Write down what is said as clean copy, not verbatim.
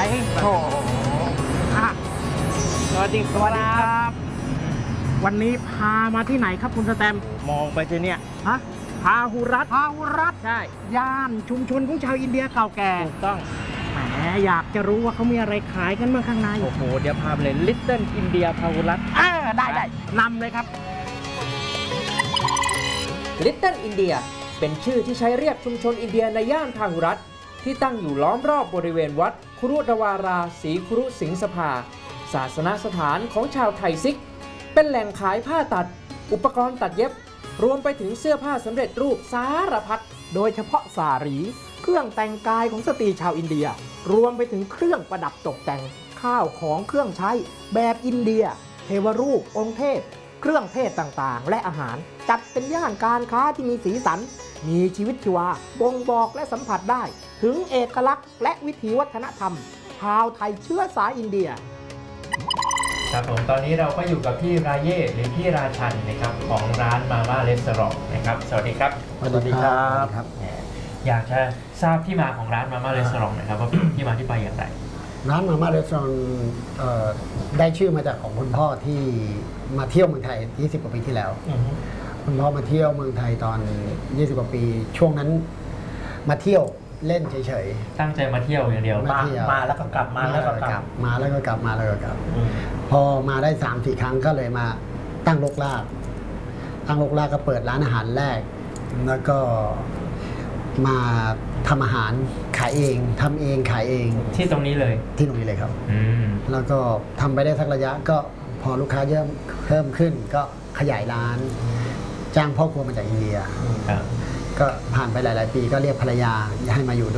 โอ้อ่ะสวัสดีคสวัสดีรัครับ บ วันนี้พามาที่ไหนครับคุณสแตมป์มองไปที่เนี่ยฮะพาหุรัตพาหุรัตใช่ย่านชุมชนของชาวอินเดียเก่าแก่ถูกต้องแหมอยากจะรู้ว่าเขามีอะไรขายกันบ้างข้างในโอ้โห เดี๋ยวพาไปเลย Little India พาหุรัตได้นำเลยครับ Little India เป็นชื่อที่ใช้เรียกชุมชนอินเดียในย่านพาหุรัตน์ที่ตั้งอยู่ล้อมรอบบริเวณวัดครุฑวาราศรีครุสิงสภา ศาสนสถานของชาวไทยซิก เป็นแหล่งขายผ้าตัด อุปกรณ์ตัดเย็บ รวมไปถึงเสื้อผ้าสำเร็จรูปสารพัดโดยเฉพาะสารี เครื่องแต่งกายของสตรีชาวอินเดีย รวมไปถึงเครื่องประดับตกแต่ง ข้าวของเครื่องใช้แบบอินเดีย เทวรูป องค์เทพ เครื่องเทศต่างๆ และอาหาร จัดเป็นย่านการค้าที่มีสีสัน มีชีวิตชีวาบ่งบอกและสัมผัสได้ ถึงเอกลักษณ์และวิถีวัฒนธรรม ชาวไทยเชื้อสายอินเดียครับผม ตอนนี้เราก็อยู่กับพี่ราเย่หรือพี่ราชันนะครับของร้านมาม่าเรสตอรองนะครับ สวัสดีครับสวัสดีครับอยากจะทราบที่มาของร้านมาม่าเรสตอรองนะครับว่าที่มาที่ไปอย่างไรร้านมาม่าเรสตอรองได้ชื่อมาจากของคุณพ่อที่มาเที่ยวเมืองไทย 20 กว่าปีที่แล้ว คุณพ่อมาเที่ยวเมืองไทยตอน 20 กว่าปี ช่วงนั้นมาเที่ยวเล่นเฉยตั้งใจมาเที่ยวอย่างเดียวมาเที่ยวมาแล้วก็กลับๆมาแล้วก็กลับมาแล้วก็กลับมาแล้วก็กลับอืมพอมาได้ 3-4 ครั้งก็เลยมาตั้งรกรากก็เปิดร้านอาหารแรก แล้วก็มาทำอาหารขายเองทำเองขายเองที่ตรงนี้เลยที่ตรงนี้เลยครับอืมแล้วก็ทำไปได้สักระยะก็พอลูกค้าเพิ่มขึ้นก็ขยายร้าน จ้างพ่อครัวมาจากอินเดียครับก็ผ่านไปหลาย ๆ ปีก็เรียกภรรยาให้มาอยู่ด้วย